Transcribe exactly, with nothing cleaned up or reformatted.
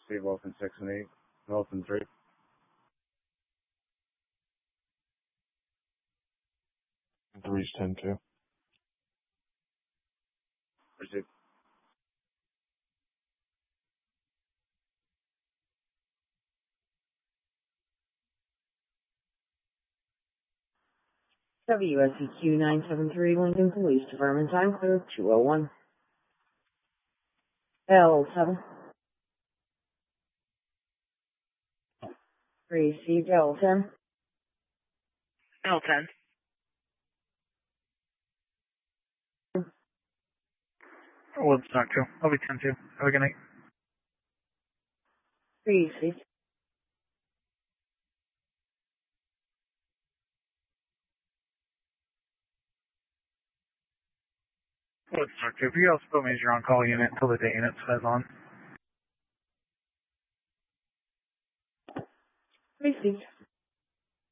Receive Wilson six and eight. Wilson three. Three's ten two. Receive. W S E Q nine seven three, Lincoln Police Department, time clear two oh one. L seven. Received L ten. L ten. Woodstock two. I'll be ten two. Have a good night. Received. Woodstock two. If you also put me as your on-call unit until the day unit says on. Received.